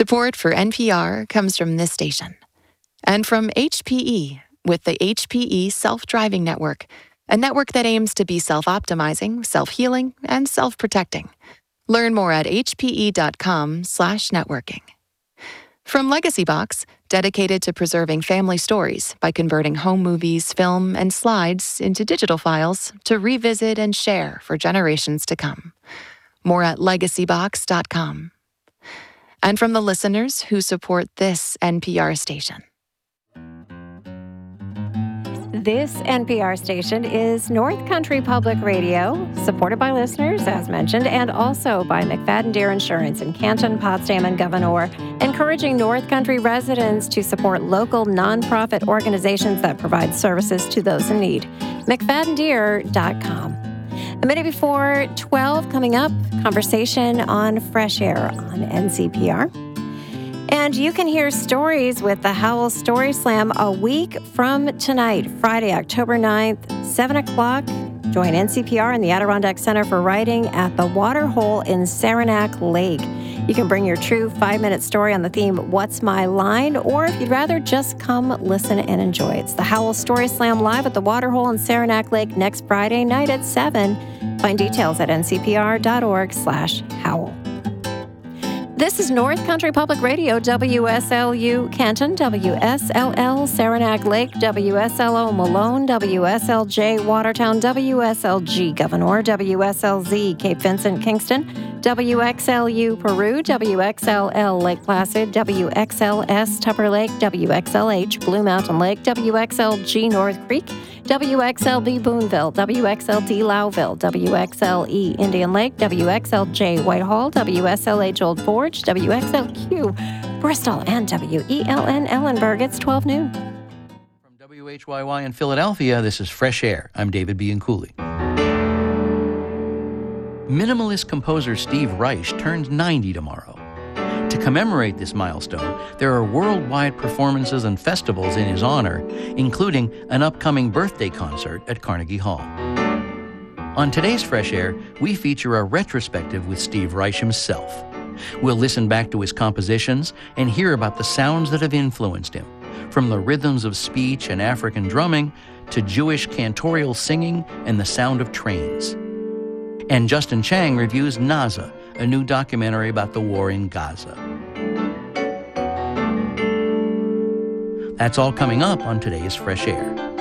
Support for NPR comes from this station and from HPE with the HPE Self-Driving Network, a network that aims to be self-optimizing, self-healing, and self-protecting. Learn more at hpe.com/networking. From Legacy Box, dedicated to preserving family stories by converting home movies, film, and slides into digital files to revisit and share for generations to come. More at legacybox.com. And from the listeners who support this NPR station. This NPR station is North Country Public Radio, supported by listeners, as mentioned, and also by McFadden Deere Insurance in Canton, Potsdam, and Gouverneur, encouraging North Country residents to support local nonprofit organizations that provide services to those in need. McFaddenDeere.com. A minute before 12, coming up, conversation on fresh air on NCPR. And you can hear stories with the Howell Story Slam a week from tonight, Friday, October 9th, 7 o'clock. Join NCPR and the Adirondack Center for Writing at the Waterhole in Saranac Lake. You can bring your true 5-minute story on the theme, What's My Line? Or if you'd rather, just come listen and enjoy. It's the Howell Story Slam live at the Waterhole in Saranac Lake next Friday night at 7. Find details at ncpr.org/Howell. This is North Country Public Radio, WSLU Canton, WSLL Saranac Lake, WSLO Malone, WSLJ Watertown, WSLG Gouverneur, WSLZ Cape Vincent Kingston, WXLU Peru, WXLL Lake Placid, WXLS Tupper Lake, WXLH Blue Mountain Lake, WXLG North Creek, WXLB Boonville, WXLD Lowville, WXLE Indian Lake, WXLJ Whitehall, WSLH Old Forge, WXLQ Bristol, and WELN Ellenburg. It's 12 noon. From WHYY in Philadelphia, this is Fresh Air. I'm David Bianculli. Minimalist composer Steve Reich turns 90 tomorrow. To commemorate this milestone, there are worldwide performances and festivals in his honor, including an upcoming birthday concert at Carnegie Hall. On today's Fresh Air, we feature a retrospective with Steve Reich himself. We'll listen back to his compositions and hear about the sounds that have influenced him, from the rhythms of speech and African drumming to Jewish cantorial singing and the sound of trains. And Justin Chang reviews Naza, a new documentary about the war in Gaza. That's all coming up on today's Fresh Air.